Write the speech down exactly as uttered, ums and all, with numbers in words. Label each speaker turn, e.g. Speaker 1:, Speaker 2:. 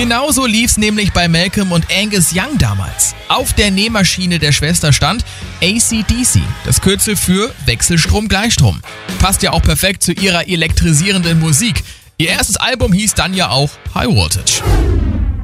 Speaker 1: Genauso lief's nämlich bei Malcolm und Angus Young damals. Auf der Nähmaschine der Schwester stand A C D C, das Kürzel für Wechselstrom-Gleichstrom. Passt ja auch perfekt zu ihrer elektrisierenden Musik. Ihr erstes Album hieß dann ja auch High Voltage.